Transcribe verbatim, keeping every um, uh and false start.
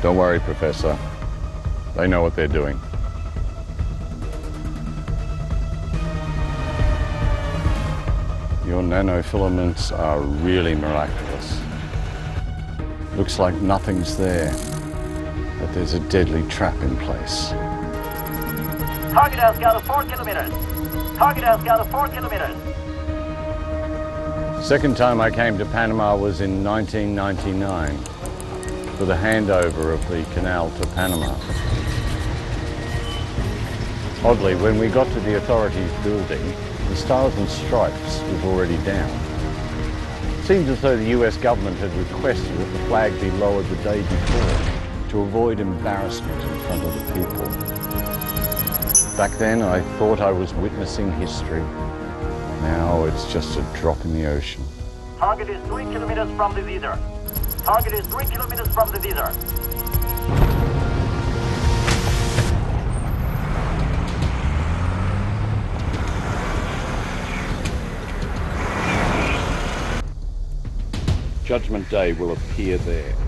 Don't worry, Professor. They know what they're doing. Your nanofilaments are really miraculous. Looks like nothing's there, but there's a deadly trap in place. Target outscout of four kilometers. Target outscout of four kilometers. Second time I came to Panama was in nineteen ninety-nine for the handover of the canal to Panama. Oddly, when we got to the authorities' building, the Stars and Stripes was already down. It seems as though the U S government had requested that the flag be lowered the day before to avoid embarrassment in front of the people. Back then, I thought I was witnessing history. Now it's just a drop in the ocean. Target is three kilometers from the Caesar. Target is three kilometers from the Caesar. Judgment Day will appear there.